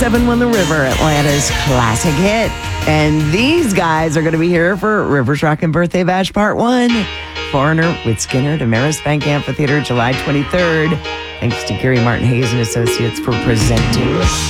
7 Won the River, Atlanta's classic hit. And these guys are going to be here for Rivers Rockin' Birthday Bash Part 1. Foreigner with Skinner to Marist Bank Amphitheater, July 23rd. Thanks to Gary Martin Hayes and Associates for presenting.